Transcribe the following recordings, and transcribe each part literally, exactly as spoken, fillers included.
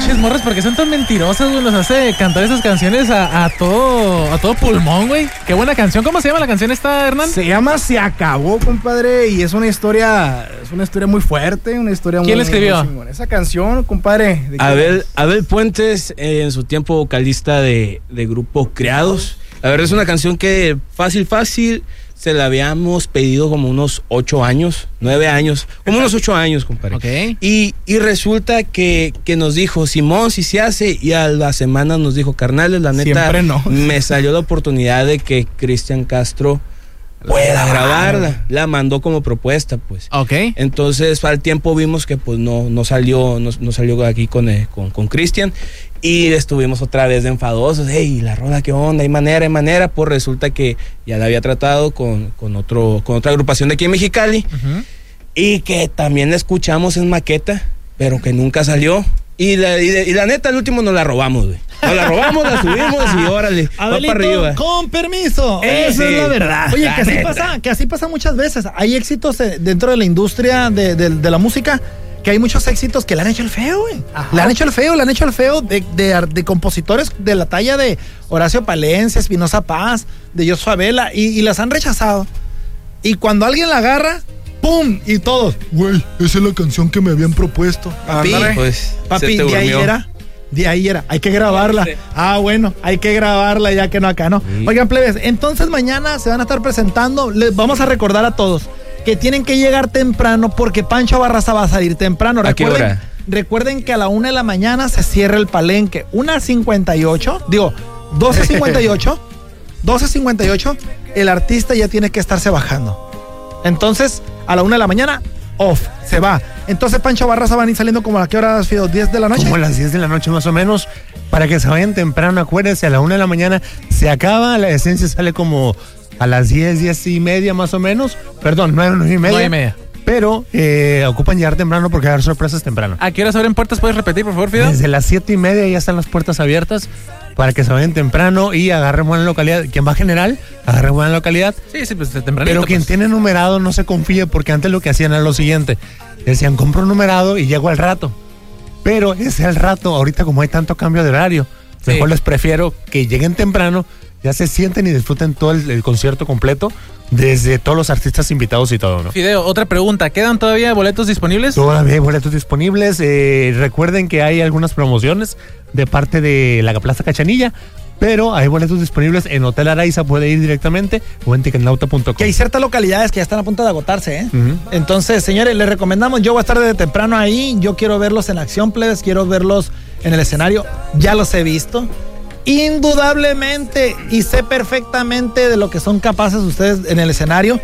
Pinches morras, ¿por qué son tan mentirosas, güey? Nos hace cantar esas canciones a, a todo a todo pulmón, güey. Qué buena canción. ¿Cómo se llama la canción esta, Hernán? Se llama Se Acabó, compadre, y es una historia, es una historia muy fuerte, una historia ¿Quién muy... la escribió? Muy esa canción, compadre. ¿De Abel, Abel Puentes, eh, en su tiempo vocalista de, de grupo Criados. La verdad es una canción que fácil, fácil... Se la habíamos pedido como unos ocho años, nueve años, como unos ocho años, compadre. Ok. Y, y resulta que, que nos dijo, Simón, si se hace, y a la semana nos dijo, carnales, la neta, Siempre no. me salió la oportunidad de que Cristian Castro pueda grabarla. La mandó como propuesta, pues. Ok. Entonces, al tiempo vimos que pues no, no salió, no, no salió aquí con eh, con, con Cristian. Y estuvimos otra vez de enfadosos. Hey, la rola, ¿qué onda? Hay manera, hay manera. Pues resulta que ya la había tratado con, con, otro, con otra agrupación de aquí en Mexicali. Uh-huh. Y que también la escuchamos en maqueta, pero que nunca salió. Y la, y, de, y la neta, al último nos la robamos, güey. Nos la robamos, la subimos y órale, Abelito, va para arriba. Con permiso. Eh, Esa sí, es la verdad. Oye, la que así, neta. pasa, que así pasa muchas veces. Hay éxitos eh, dentro de la industria de, de, de la música, que hay muchos éxitos que le han hecho el feo, güey. Le han hecho el feo, le han hecho el feo de, de, de compositores de la talla de Horacio Palencia, Espinoza Paz, de Josué Vela, y, y las han rechazado. Y cuando alguien la agarra, ¡pum! Y todos, güey, esa es la canción que me habían propuesto. Papi, Pues, papi, de ahí era. De ahí era, hay que grabarla. Ah, bueno, hay que grabarla ya que no acá, ¿no? Sí. Oigan, plebes, entonces mañana se van a estar presentando. Les vamos a recordar a todos que tienen que llegar temprano porque Pancho Barraza va a salir temprano. ¿A qué hora? Recuerden que a la una de la mañana se cierra el palenque. una cincuenta y ocho, digo, doce cincuenta y ocho, doce cincuenta y ocho, el artista ya tiene que estarse bajando. Entonces, a la una de la mañana, off, se va. Entonces Pancho Barraza van a ir saliendo como a qué horas, Fido, diez de la noche. Como a las diez de la noche más o menos, para que se vayan temprano, acuérdense, a la una de la mañana se acaba, la esencia sale como a las diez, diez y media más o menos, perdón, nueve, nueve y media. nueve y media. Pero eh, ocupan llegar temprano porque va a haber sorpresas temprano. ¿A qué horas abren puertas? ¿Puedes repetir, por favor, Fido? Desde las siete y media ya están las puertas abiertas para que se vayan temprano y agarren buena localidad. Quien va general, agarre buena localidad. Sí, sí, pues tempranito. Pero quien pues. tiene numerado no se confíe, porque antes lo que hacían era lo siguiente. Decían, compro un numerado y llego al rato. Pero ese al rato, ahorita como hay tanto cambio de horario, sí. Mejor les prefiero que lleguen temprano, ya se sienten y disfruten todo el, el concierto completo, desde todos los artistas invitados y todo, ¿no? Fideo, otra pregunta, ¿quedan todavía boletos disponibles? Todavía hay boletos disponibles. Eh, recuerden que hay algunas promociones de parte de la Plaza Cachanilla, pero hay boletos disponibles en Hotel Araiza, puede ir directamente, o en ticketnauta punto com. Que hay ciertas localidades que ya están a punto de agotarse, ¿eh? Uh-huh. Entonces, señores, les recomendamos, yo voy a estar desde temprano ahí, yo quiero verlos en acción, plebes, quiero verlos en el escenario, ya los he visto. Indudablemente, y sé perfectamente de lo que son capaces ustedes en el escenario,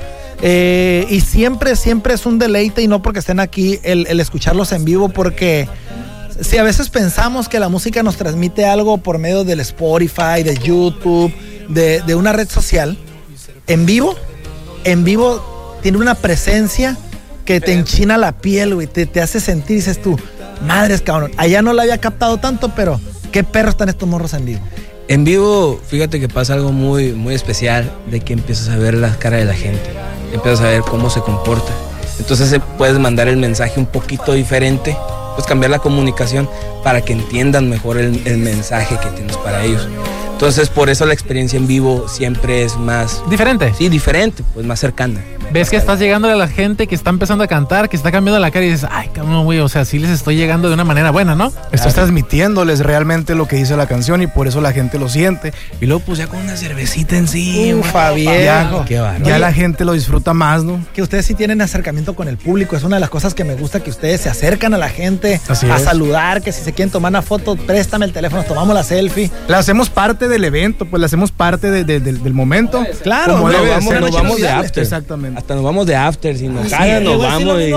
eh, y siempre, siempre es un deleite, y no porque estén aquí, el, el escucharlos en vivo, porque si a veces pensamos que la música nos transmite algo por medio del Spotify, de YouTube, de, de una red social, en vivo, en vivo tiene una presencia que te enchina la piel, güey, te, te hace sentir, dices tú, madres, cabrón, allá no la había captado tanto, pero qué perros están estos morros en vivo. En vivo, fíjate que pasa algo muy, muy especial, de que empiezas a ver la cara de la gente, empiezas a ver cómo se comporta. Entonces puedes mandar el mensaje un poquito diferente, pues cambiar la comunicación para que entiendan mejor el, el mensaje que tienes para ellos. Entonces, por eso la experiencia en vivo siempre es más... ¿Diferente? Sí, diferente, pues más cercana. Ves que estás llegando a la gente que está empezando a cantar, que está cambiando la cara y dices, ay, cabrón, güey, o sea, sí les estoy llegando de una manera buena, ¿no? Estás claro. transmitiéndoles realmente lo que dice la canción y por eso la gente lo siente. Y luego, pues ya con una cervecita encima. Ufa, viejo. Qué bárbaro. Ya la gente lo disfruta más, ¿no? Que ustedes sí tienen acercamiento con el público. Es una de las cosas que me gusta, que ustedes se acercan a la gente Así a es. saludar, que si se quieren tomar una foto, préstame el teléfono, tomamos la selfie. La hacemos parte del evento, pues la hacemos parte de, de, de, del momento. Claro. Como no, debe vamos, ser, nos vamos de after. after. Exactamente. Hasta nos vamos de after, si nos Sí, cagan, nos vamos. Y le,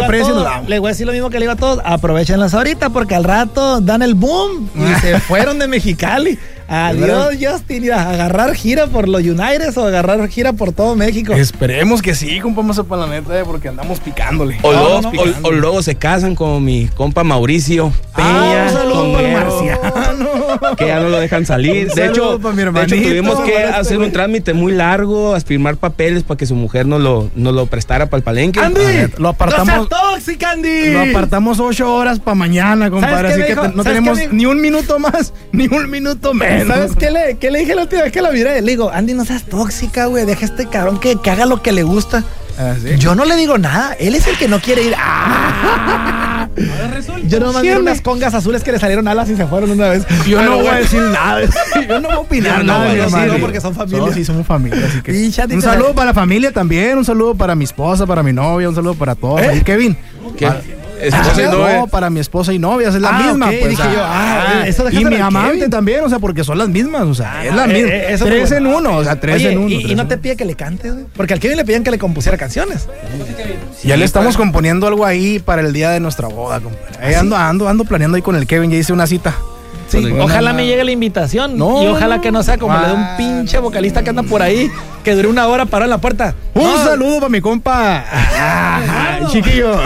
le voy a decir lo mismo que le digo a todos, aprovechenlas ahorita porque al rato dan el boom y se fueron de Mexicali. Adiós, Justin, a agarrar gira por los United o agarrar gira por todo México. Esperemos que sí, compa Mazapán, la neta, porque andamos picándole. O, no, luego, no, o, o luego se casan con mi compa Mauricio Peña. Ah, un saludo con para el Guerrero. marciano. que ya no lo dejan salir. Un De hecho, saludo pa' mi de hecho, hermanito, tuvimos que para este hacer güey. un trámite muy largo, a firmar papeles para que su mujer no lo, no lo prestara para el palenque. ¡Andy! Lo apartamos- ¡No seas tóxica, Andy! Lo apartamos ocho horas para mañana, compadre. qué Así me que dijo? te- no ¿Sabes tenemos qué me- ni un minuto más, ni un minuto menos. ¿Sabes qué le, qué le dije la última vez que la miré? Le digo, Andy, no seas tóxica, güey. Deja a este cabrón que, que haga lo que le gusta. Ah, ¿sí? Yo no le digo nada. Él es el que no quiere ir. ¡Ah! Yo no mandé unas congas azules que le salieron alas y se fueron una vez. Yo Pero no voy a bueno. decir nada. Yo no voy a opinar Yo no nada, voy a mi decir, hermano. no, porque son familia. No, sí, somos familia. Así que Pinche Andy, un te- saludo para la familia también. Un saludo para mi esposa, para mi novia. Un saludo para todos. ¿Eh? ¿Y Kevin? ¿Qué? Para- Esposa y no, novia. para mi esposa y novia, es la Ah, misma. ok, pues, dije ah, yo, ah, ah, eso y déjaselo mi al amante Kevin. también, o sea, porque son las mismas, o sea, es la eh, misma. eh, eso tres como- en uno, o sea, tres Oye, en uno. y, tres y no en te uno. pide que le cantes, güey. Porque al Kevin le pedían que le compusiera canciones. Ya le estamos componiendo algo ahí para el día de nuestra boda, compadre. Ahí ando, ando, ando planeando ahí con el Kevin, ya hice una cita. Sí, Con el- ojalá me llegue la invitación. No. Y ojalá que no sea como la de un Ah. pinche vocalista que anda por ahí, que duró una hora parado en la puerta. Un No, saludo para mi compa. Ah, chiquillo.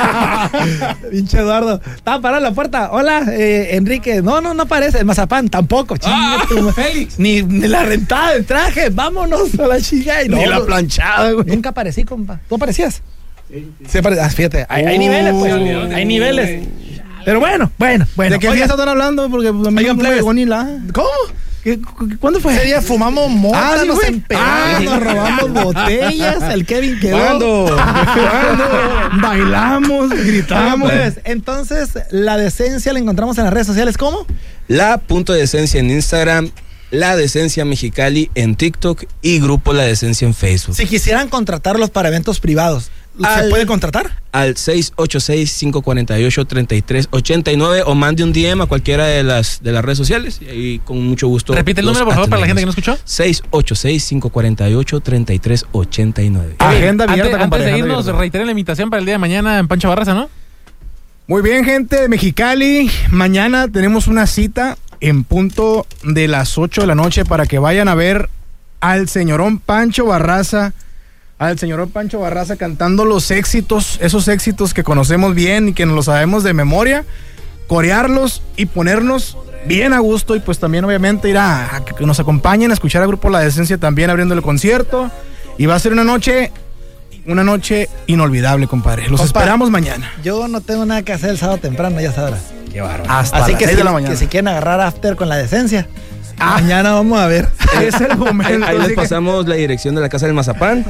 Pinche Eduardo. Estaba parado en la puerta. Hola, eh, Enrique. No, no, no aparece. El mazapán tampoco. Chinga tu ma- Ni, ni la rentada del traje. Vámonos a la chica. Y no, Ni la no, planchada, güey. Nunca aparecí, compa. ¿Tú aparecías? Sí, apare- ah, fíjate, hay, hay niveles, pues. Hay niveles. Pero bueno, bueno, bueno. ¿De qué Oigan, fiesta están hablando? Porque pues, a mí Oigan, no me plebes. llegó ni la. ¿Cómo? ¿Qué- cu- ¿Cuándo fue? Ese día fumamos mota, Ah, ¿sí nos fue? empedamos, Ah. nos robamos botellas. El Kevin quedó. ¿Cuándo? ¿Cuándo? Bailamos, gritamos. Pues, entonces, la decencia la encontramos en las redes sociales. ¿Cómo? La Punto de Esencia en Instagram, La Decencia Mexicali en TikTok y Grupo La Decencia en Facebook. Si quisieran contratarlos para eventos privados, ¿se Al- puede contratar? Al seis ocho seis, cinco cuatro ocho, tres tres ocho nueve o mande un D M a cualquiera de las, de las redes sociales y ahí con mucho gusto. Repite el los número, por favor, para la gente que no atendemos. escuchó. seis ocho seis, cinco cuatro ocho, tres tres ocho nueve. Agenda Antes- abierta, Antes, compadre, de agenda irnos, abierta. reiteren la invitación para el día de mañana en Pancho Barraza, ¿no? Muy bien, gente de Mexicali. Mañana tenemos una cita en punto de las ocho de la noche para que vayan a ver al señorón Pancho Barraza. Al señorón Pancho Barraza cantando los éxitos, esos éxitos que conocemos bien y que nos los sabemos de memoria, corearlos y ponernos bien a gusto y pues también obviamente ir a, a que nos acompañen a escuchar al grupo La Decencia también abriendo el concierto y va a ser una noche, una noche inolvidable, compadre. Los Compa, esperamos mañana. Yo no tengo nada que hacer el sábado temprano, ya sabrás. Qué bárbaro. Hasta Así las que seis si, de la mañana. que si quieren agarrar after con la decencia, mañana vamos a ver. Es el Ahí, momento. ahí les así que- pasamos la dirección de la Casa del Mazapán.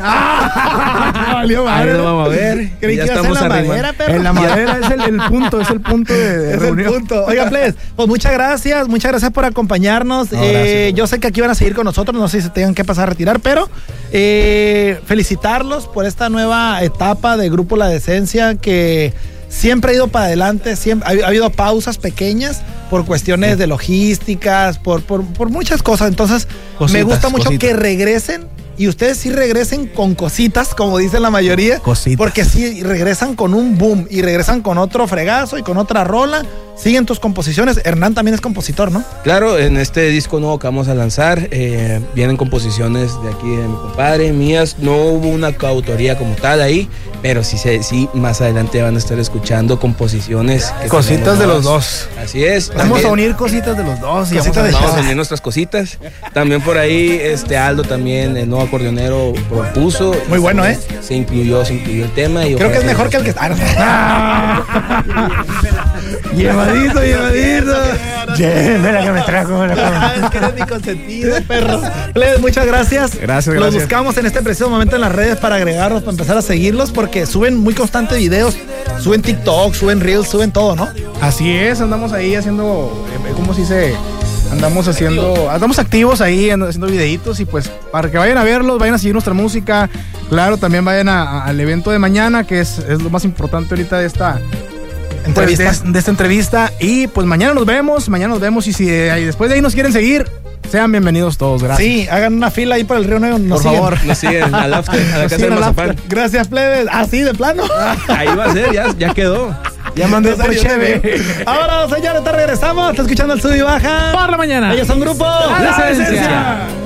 Valió Ahí madre. lo vamos a ver. Creí Ya que iba a ser estamos la arrimando. madera, perro. En la madera es el, el punto, es el punto de, de Es el reunión. punto. Oiga, Ples, pues muchas gracias, muchas gracias por acompañarnos. No, Eh, gracias. yo sé que aquí van a seguir con nosotros, no sé si se tengan que pasar a retirar, pero eh, felicitarlos por esta nueva etapa de Grupo La Decencia que siempre ha ido para adelante, siempre ha, ha habido pausas pequeñas por cuestiones de logísticas, por, por, por muchas cosas. Entonces, me Cositas, gusta mucho cositas. que regresen. Y ustedes sí regresen con cositas, como dicen la mayoría. Cositas. Porque sí regresan con un boom y regresan con otro fregazo y con otra rola. Siguen tus composiciones. Hernán también es compositor, ¿no? Claro, en este disco nuevo que vamos a lanzar eh, vienen composiciones de aquí de mi compadre, mías. No hubo una coautoría como tal ahí, pero sí, se- sí más adelante van a estar escuchando composiciones. que Cositas tenemos de los nuevas. dos. Así es. Vamos También a unir cositas de los dos. Y Cositas vamos a de vamos a Chava. unir nuestras cositas. También por ahí este Aldo también, el nuevo acordeonero, propuso. Muy bueno, ¿eh? Se incluyó, se incluyó el tema. Y Creo que es ojalá mejor que el que está. Llevadito, llevadito. Mira que me trajo. Es que eres mi consentido, perro. Les, muchas gracias. Gracias, Los gracias. buscamos en este preciso momento en las redes para agregarlos, para empezar a seguirlos, porque suben muy constante videos. Suben TikTok, suben Reels, suben todo, ¿no? Así es, andamos ahí haciendo, eh, ¿cómo se dice? Andamos haciendo, andamos activos ahí, and- haciendo videitos y pues para que vayan a verlos, vayan a seguir nuestra música. Claro, también vayan a- a- al evento de mañana, que es, es lo más importante ahorita de esta Entrevista. pues, de, de esta entrevista. Y pues mañana nos vemos, mañana nos vemos y si eh, y después de ahí nos quieren seguir, sean bienvenidos todos, gracias. Sí, hagan una fila ahí por el Río Negro. nos Por siguen. favor. nos siguen al after, a la casa siguen del al Mazapán. Gracias, plebes. Así de plano. Ahí va a ser, ya, ya quedó. Ya mandé por cheve. Ahora, señores, te regresamos. Está escuchando el sub y baja. Por la mañana. Ellos son grupo La La Decencia. Decencia.